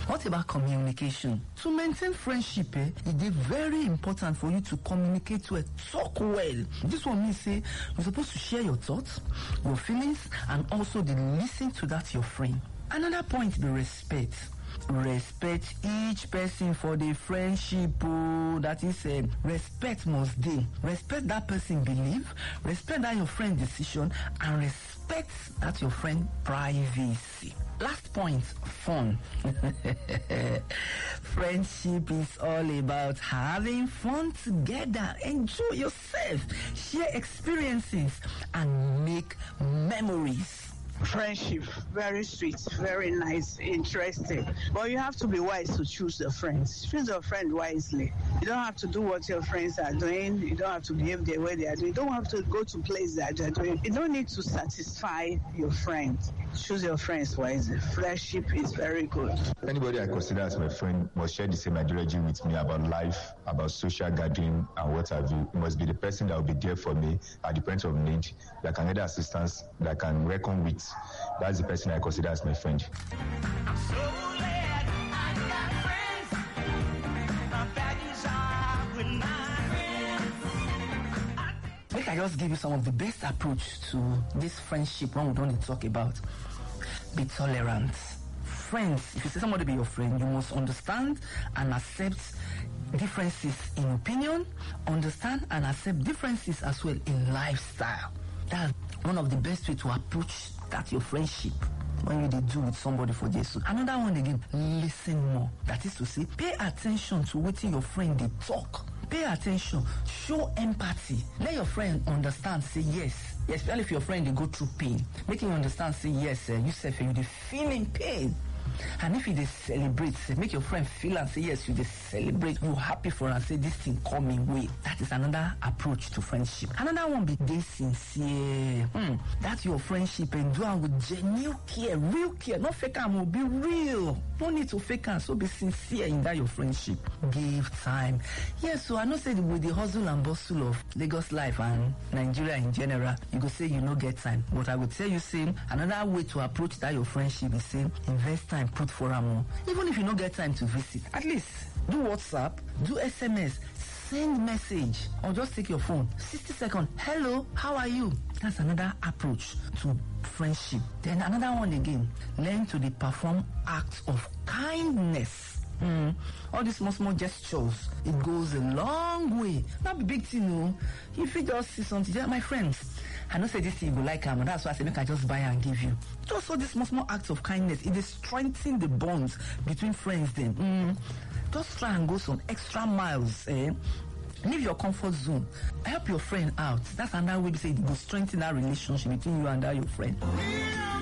What about communication? To maintain friendship, it is very important for you to communicate well, talk well. This one means say you're supposed to share your thoughts, your feelings, and also the listen to that your friend. Another point be respect. Respect each person for the friendship. That is, respect must be. Respect that person belief, respect that your friend decision, and respect that your friend privacy. Last point, fun. Friendship is all about having fun together, enjoy yourself, share experiences, and make memories. Friendship, very sweet, very nice, interesting. But you have to be wise to choose your friends. Choose your friend wisely. You don't have to do what your friends are doing. You don't have to behave the way they are doing. You don't have to go to places that they are doing. You don't need to satisfy your friends. Choose your friends wisely. Friendship is very good. Anybody I consider as my friend must share the same ideology with me about life, about social gathering, and what have you. It must be the person that will be there for me at the point of need, that can get assistance, that can reckon with. That's the person I consider as my friend. I'm so glad I got friends. My values are with my friends. Make I just give you some of the best approach to this friendship when we don't talk about. Be tolerant. Friends, if you say somebody be your friend, you must understand and accept differences in opinion, understand and accept differences as well in lifestyle. That's one of the best way to approach that your friendship when you do with somebody for Jesus. Another one again, listen more. That is to say, pay attention to what your friend they talk. Pay attention, show empathy. Let your friend understand, say yes. Especially if your friend they go through pain. Make him understand, say yes, you self you they feeling pain. And if you they celebrate, say, make your friend feel and say yes, you they celebrate, you happy for and say this thing coming way. That is another approach to friendship. Another one be they sincere. That's your friendship and do it with genuine care, real care, not fake and be real. No need to fake and so be sincere in that your friendship. Give time. Yes, so I know say with the hustle and bustle of Lagos life and Nigeria in general, you go say you no get time. But I would tell you say another way to approach that your friendship is say invest time, put for more. Even if you don't get time to visit, at least do WhatsApp, do SMS, send message, or just take your phone. 60 seconds. Hello, how are you? That's another approach to friendship. Then another one again, learn to perform acts of kindness. All these small gestures, it goes a long way. Not be big thing, no. If you just see something, yeah, my friends, I know say this thing you go like them, that's why I say make I just buy and give you. Just all these small acts of kindness, it is strengthening the bonds between friends then. Just try and go some extra miles, leave your comfort zone. Help your friend out. That's another way to say it will strengthen that relationship between you and that your friend.